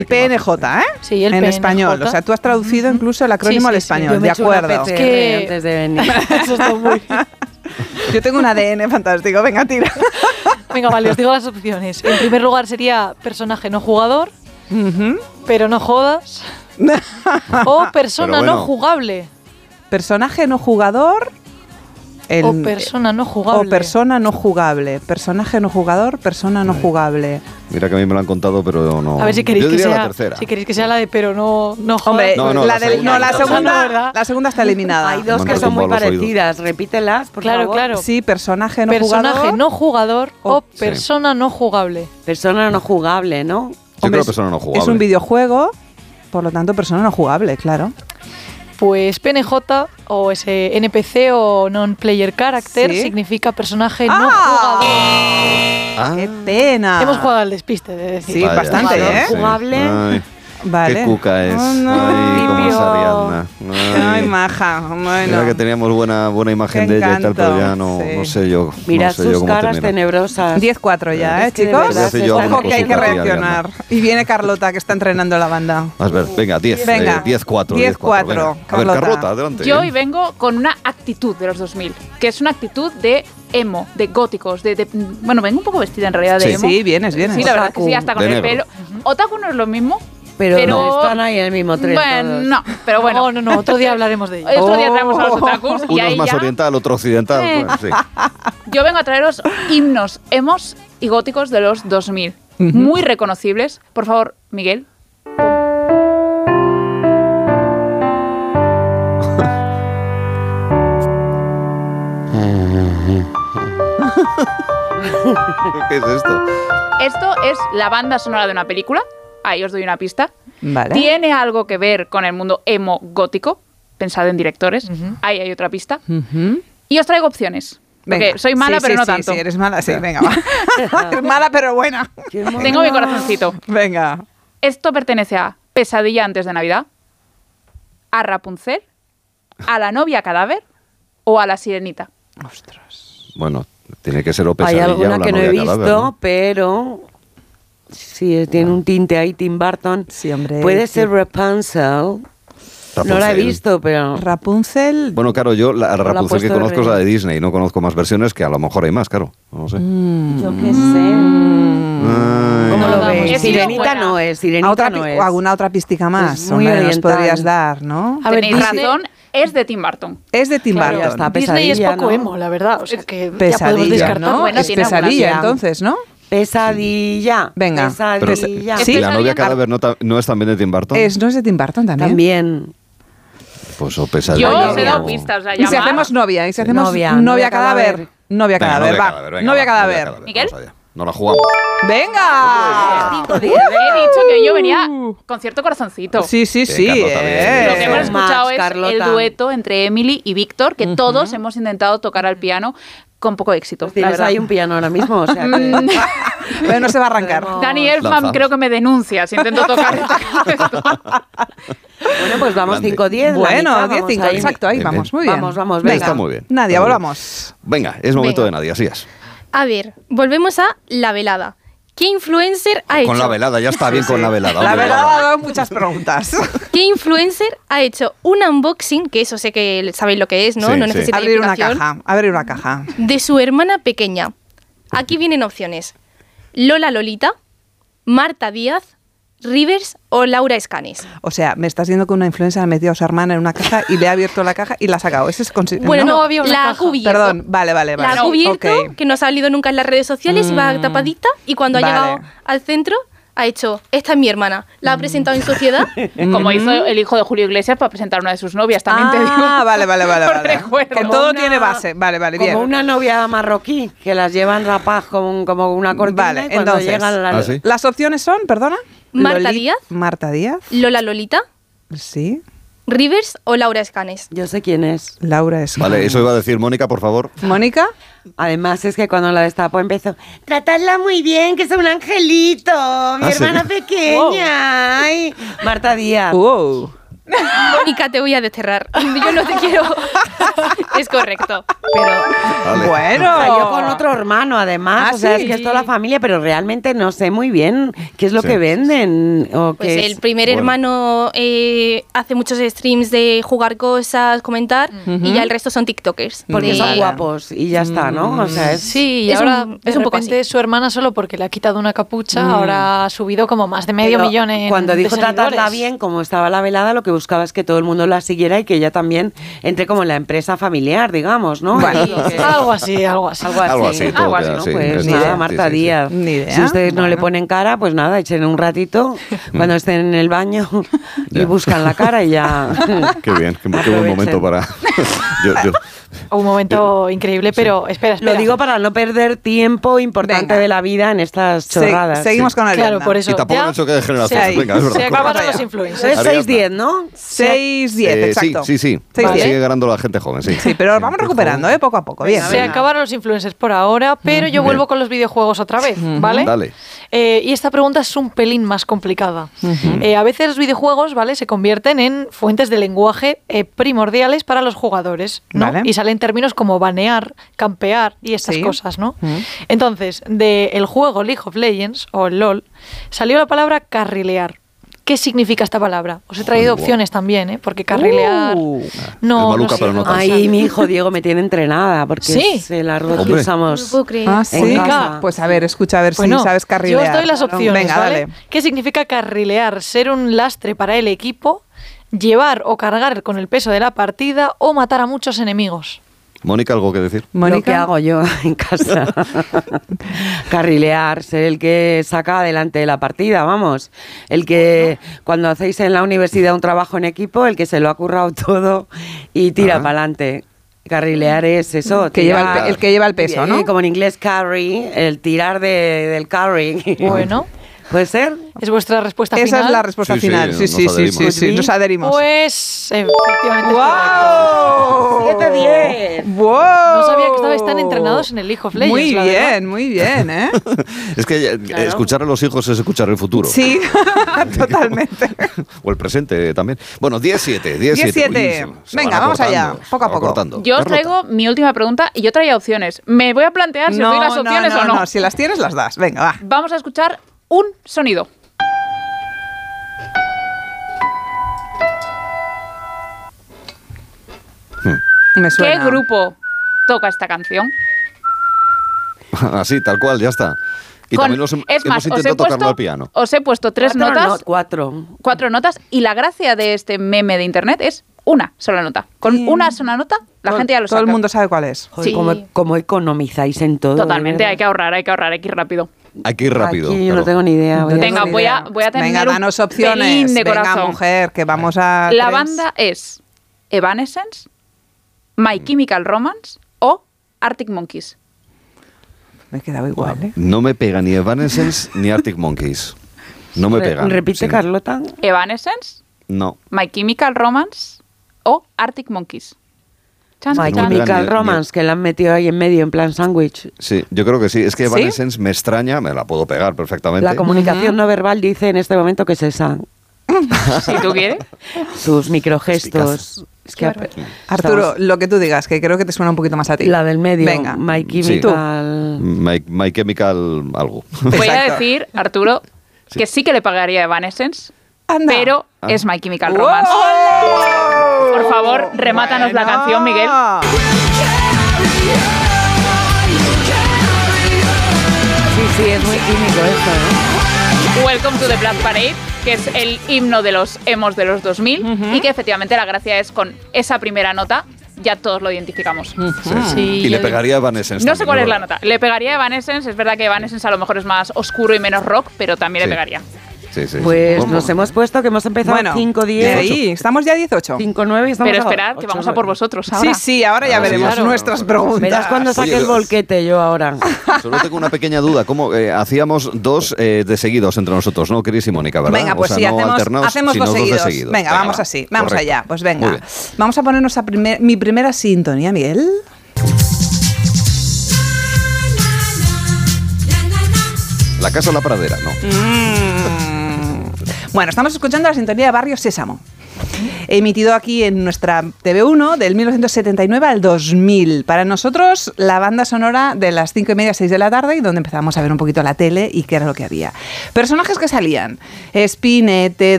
PNJ, ¿eh? Sí, el en PNJ. español. O sea, tú has traducido incluso el acrónimo al español. Yo me De he hecho una acuerdo. PCR que- antes de venir. Eso está muy... Yo tengo un ADN fantástico. Venga, tira. Venga, vale, os digo las opciones. En primer lugar sería personaje no jugador, pero no jodas. O persona Pero bueno. no jugable. Personaje no jugador. O persona no jugable. O persona no jugable. Personaje no jugador, persona no jugable. Mira que a mí me lo han contado, pero no. A ver si queréis Yo que diría sea la tercera. si queréis que sea la de pero no jodas. Hombre, No, la, la segunda. la No, segunda, ¿verdad? la segunda está eliminada. Hay dos Me que han son muy tumbado los parecidas. Repítelas, por Claro, favor. claro. Sí, personaje no Personaje jugador. no jugador o Sí. persona no jugable. Persona no jugable, ¿no? Yo Hombre, creo persona no jugable. Es un videojuego, por lo tanto, persona no jugable, claro. Pues PNJ o ese NPC o non-player character Sí. significa personaje no jugador. Ah, ¡Qué pena! Hemos jugado al despiste, de decir. Sí, vaya, bastante, sí, ¿eh? sí. Jugable. Ay, Vale. qué cuca es. Oh, no. Ay, cómo es Limpio. Ariadna. Ay, maja. Bueno. Mira que teníamos buena imagen Qué de ella y tal, pero encanto, ya no, sí. no sé yo. Mira no sé yo sus cómo caras termina. tenebrosas. 10-4 ya, Es que de chicos? verdad Voy a hacer yo alguna Ojo que hay que cosita aquí, reaccionar. Y viene Carlota, que está entrenando la banda. A ver, venga, 10. Venga. 10-4. 10-4, venga. A ver, Carlota. Carlota, adelante. Yo hoy vengo con una actitud de los 2000, que es una actitud de emo, de góticos, bueno, vengo un poco vestida en realidad de Sí. emo. Sí, vienes. Sí, la verdad que sí, hasta con De el negro. pelo. Otaku no es lo mismo, Pero, pero- están ahí en el mismo tren bueno, todos. no, pero bueno. No, otro día hablaremos de ello. Otro día traemos a los otakus y Uno ahí es más ya oriental, otro occidental. Eh. Bueno, sí. yo vengo a traeros himnos emos y góticos de los 2000, muy reconocibles. Por favor, Miguel. ¿Qué es esto? Esto es la banda sonora de una película. Ahí os doy una pista. Vale. Tiene algo que ver con el mundo emo gótico. Pensad en directores. Ahí hay otra pista. Ujú. Y os traigo opciones. Porque Venga. soy mala, Sí, pero sí, no sí, tanto. Sí, eres mala, sí, venga, va. Eres mala, pero buena. Qué mono. Tengo mi corazoncito. Venga. Esto pertenece a Pesadilla antes de Navidad, a Rapunzel, a la novia cadáver o a la sirenita. Ostras. Bueno, tiene que ser o Hay pesadilla alguna o la que no he novia visto, cadáver, ¿no? pero sí, tiene un tinte ahí, Tim Burton. Sí, hombre. Puede sí. ser Rapunzel. No la he Rapunzel. visto, pero... Rapunzel. Bueno, claro, yo la la ha Rapunzel que puesto conozco es la Rey. de Disney. No conozco más versiones, que a lo mejor hay más, claro. No sé. Yo qué sé. Ay. ¿Cómo lo Vamos, ves? he sido Sirenita buena. no es, ¿A Sirenita otra no pi- es. o alguna otra pistica más? Es muy Hombre, nos oriental. podrías dar, ¿no? A ver, Tenéis Disney- razón, es de Tim Burton. Es de Tim Claro, Burton. está. Disney es Pesadilla, poco ¿no? emo, la verdad. O sea que ya podemos Pesadilla, descartar. ¿no? Bueno, es tiene alguna pesadilla, idea. entonces, ¿no? Pesadilla. Venga. Pero, Pesadilla. Sí. ¿la novia Pesadilla. cadáver no es también de Tim Burton? ¿No es de Tim Burton también? También. Pues o pesadilla. Yo os he Oye, dado no. pistas, o sea, Y si llamad. hacemos novia, y si hacemos Novia, novia, novia cadáver. cadáver. Novia Venga, cadáver, va. venga, Novia va, cadáver. ¿Miguel? Vamos allá. No la jugamos. ¡Venga! He dicho que yo venía con cierto corazoncito. Sí, sí, Bien, sí. Carlota, bien. Lo que hemos Match, escuchado es Carlota. el dueto entre Emily y Víctor, que todos hemos intentado tocar al piano con poco éxito. Pues la tienes verdad. ahí un piano ahora mismo, o sea que... Pero no se va a arrancar. Dani Elfman Lanza. creo que me denuncia si intento tocar esto. Bueno, pues vamos Grande. 5-10. Bueno, la mitad, 10-5, vamos ahí. exacto, ahí Bien, vamos, bien. muy bien. Vamos, Venga, Está muy bien. Nadia, Está muy bien. volvamos. Venga, es momento Venga. de Nadia, así es. A ver, volvemos a la velada. ¿Qué influencer ha hecho? Con la velada, ya está bien con la velada. La hombre, verdad ya. ha dado muchas preguntas. ¿Qué influencer ha hecho un unboxing, que eso sé que sabéis lo que es, ¿no? Sí, No sí. necesita Abrir una explicación, caja, abrir una caja. de su hermana pequeña? Aquí vienen opciones. Lola Lolita, Marta Díaz, Rivers o Laura Escanes. O sea, me estás diciendo que una influencer ha metido a su hermana en una caja y le ha abierto la caja y la ha sacado. Ese es Bueno, no no, había una la ha caja. cubierto. Perdón, vale. La ha cubierto, Ok. que no ha salido nunca en las redes sociales, iba tapadita y cuando ha Vale. llegado al centro ha hecho, esta es mi hermana, la ha presentado en sociedad. Como hizo el hijo de Julio Iglesias para presentar a una de sus novias, también te digo. Ah, vale. Por recuerdo. Que todo Una- tiene base. Vale, bien. Como una novia marroquí, que las llevan rapadas como una cortina Vale, y cuando entonces. llegan las... ¿Ah, sí? Las opciones son, perdona. Marta Díaz. Marta Díaz. Lola Lolita, Sí. Rivers o Laura Escanes. Yo sé quién es. Laura es. Vale, eso iba a decir Mónica, por favor. Mónica. Además es que cuando la destapó empezó, tratadla muy bien, que es un angelito, mi ¿sí? hermana pequeña. Ay, Marta Díaz. Wow. Mónica, te voy a desterrar. Yo no te quiero. Es correcto. Pero Vale. Bueno. o sea, yo con otro hermano, además. Ah, o sea, sí. es que es toda la familia, pero realmente no sé muy bien qué es lo Sí. que venden. O Pues qué el es. primer Bueno. hermano hace muchos streams de jugar cosas, comentar, y ya el resto son TikTokers. Porque son Vale. guapos y ya está, ¿no? O sea, es... Sí, y Es ahora es de un poco repente así. su hermana solo porque le ha quitado una capucha, ahora ha subido como más de medio Pero millón en cuando dijo de tratarla seguidores. bien, como estaba la velada, lo que buscaba es que todo el mundo la siguiera y que ella también entre como en la empresa familiar, digamos, ¿no? Bueno, Es lo que- Algo así, algo así. Algo así, todo Algo así, queda ¿no? así. Pues Eso, nada, sí, Marta sí, sí. Díaz. Ni idea. Si ustedes no le Bueno. ponen cara, pues nada, echen un ratito cuando estén en el baño y Ya. buscan la cara y ya. Qué bien, qué buen Aprovechen. momento para... yo- Un momento increíble, pero espera. Lo digo para no perder tiempo importante Venga. de la vida en estas Se- chorradas. seguimos con Claro, Ariadna. por eso. Y tampoco ya en el choque de generaciones. Sí. Venga, es verdad. se acabaron Vamos los allá. influencers. Es Ariadna. 6-10, ¿no? 6-10, exacto. Sí. 6-10. Sigue ganando la gente joven, sí. Sí, pero vamos recuperando, poco a poco. Bien. Venga, Se venga. acabaron los influencers por ahora, pero yo vuelvo con los videojuegos otra vez, ¿vale? Dale. Y esta pregunta es un pelín más complicada. A veces los videojuegos, ¿vale? Se convierten en fuentes de lenguaje primordiales para los jugadores, ¿no? Vale. Y salen términos como banear, campear y estas Sí. cosas, ¿no? Entonces, del juego League of Legends, o el LOL, salió la palabra carrilear. ¿Qué significa esta palabra? Os he traído Buah. opciones también, ¿eh? Porque carrilear... Es no, maluca, no pero no sé, tanto. Ahí mi hijo Diego me tiene entrenada porque ¿Sí? es el arroz que Hombre. No lo usamos. puedo creer. Ah, En sí. casa. Pues a ver, escucha, a ver Bueno, si sabes carrilear. Yo os doy las opciones, Venga, ¿vale? dale. ¿Qué significa carrilear? Ser un lastre para el equipo, llevar o cargar con el peso de la partida o matar a muchos enemigos. Mónica, ¿algo que decir? Lo que Mónica. hago yo en casa. Carrilear, ser el que saca adelante la partida, vamos. El que cuando hacéis en la universidad un trabajo en equipo, el que se lo ha currado todo y tira Ah. para adelante. Carrilear es eso. Que lleva el que lleva el peso, ¿no? Como en inglés carry, el tirar del carry. Bueno, ¿Puede ser? ¿es vuestra respuesta Esa final? es la respuesta Sí, sí, final. Sí, nos sí, sí, adherimos. sí, nos adherimos. Pues efectivamente es ¡Wow! 7-10. ¡Wow! No sabía que estabais tan entrenados en el League of Legends, Muy la verdad. bien, muy bien, ¿eh? Es que escuchar a los hijos es escuchar el futuro. Sí, totalmente. O el presente también. Bueno, 10-7. 10-7. Uy, se Venga, van vamos allá, acortando, poco a se van poco. acortando. Yo os Carlota. traigo mi última pregunta y yo traía opciones. Me voy a plantear si os doy las opciones o no. no, si las tienes las das. Venga, va. Vamos a escuchar un sonido. Me suena. ¿Qué grupo toca esta canción? Así, tal cual, ya está. Y Con- también es más, hemos intentado tocarlo al piano. os he puesto tres Cuatro, notas, no, 4. 4 notas, y la gracia de este meme de internet es una sola nota. Con una sola nota, la gente ya lo Todo saca. el mundo sabe cuál es. Sí. ¿Cómo economizáis en todo? Totalmente, de hay que ahorrar, hay que ir rápido. Hay que ir rápido. Aquí yo no claro. tengo ni idea. Venga, voy a tener Venga, un danos opciones. pelín de Venga, corazón. mujer, que vamos a... La tres. banda es Evanescence, My Chemical Romance o Arctic Monkeys. Me he quedado igual, ¿eh? No me pega ni Evanescence ni Arctic Monkeys. No me pegan. Repite, Sí. Carlota. Evanescence, No. My Chemical Romance o Arctic Monkeys. Chan, My no chan. me pega Chemical ni- Romance, que la han metido ahí en medio, en plan sándwich. Sí, yo creo que sí. Es que ¿Sí? Evanescence me extraña, me la puedo pegar perfectamente. La comunicación no verbal dice en este momento que es esa. Si tú quieres. Sus microgestos. Es que Arturo, lo que tú digas, que creo que te suena un poquito más a ti. la del medio. Venga. My Sí. Chemical. My Chemical algo. Voy a Exacto. decir, Arturo, que sí que le pagaría a Evanescence, Anda. pero Ah. es My Chemical ¡Wow! Romance. Por favor, remátanos la canción, Miguel. Sí, es muy químico esto, ¿eh? Welcome to the Black Parade, que es el himno de los emos de los 2000 y que efectivamente la gracia es con esa primera nota ya todos lo identificamos. Sí, Y le yo- pegaría a Evanescence. No sé también, cuál es la ¿verdad? nota. Le pegaría a Evanescence, es verdad que Evanescence a lo mejor es más oscuro y menos rock, pero también Sí. le pegaría. Sí, sí. Pues Bueno, nos hemos puesto que hemos empezado Bueno, 5-10, ahí, estamos ya 18. 5-9 y estamos Pero a esperad, que 8-9. vamos a por vosotros ahora. Sí, sí, ahora ya Ah, veremos sí. nuestras preguntas. Verás cuando saque Oye, el volquete yo ahora. Solo tengo una pequeña duda. ¿Cómo hacíamos dos de seguidos entre nosotros, no, Cris y Mónica, verdad? Venga, pues O sea, sí, no alternados, hacemos sino dos de seguidos. seguidos. Venga, vamos va. así, vamos Correcto. allá. Pues Muy venga, bien. vamos a ponernos a mi primera sintonía, Miguel. La casa o la pradera, no. Bueno, estamos escuchando la sintonía de Barrio Sésamo. emitido aquí en nuestra TV1 del 1979 al 2000. Para nosotros, la banda sonora de las 5:30, 6 de la tarde, y donde empezamos a ver un poquito la tele y qué era lo que había. Personajes que salían: Spinette,